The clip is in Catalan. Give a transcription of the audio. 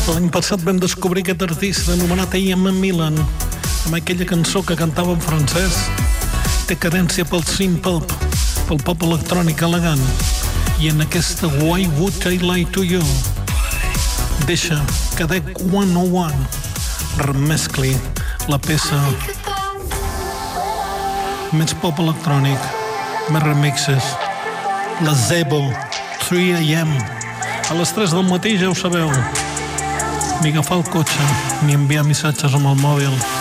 L'any passat vam descobrir aquest artista anomenat Ian Millan, amb aquella cançó que cantava en francès. Té cadència pel synth-pop, pel pop electrònic elegant, i en aquesta Why Would I Lie to You deixa que Deck 101 remescli la peça més pop electrònic, més remixes, la Zebo 3 AM. A les 3 del matí, ja ho sabeu, ni agafar el cotxe ni enviar missatges amb el mòbil.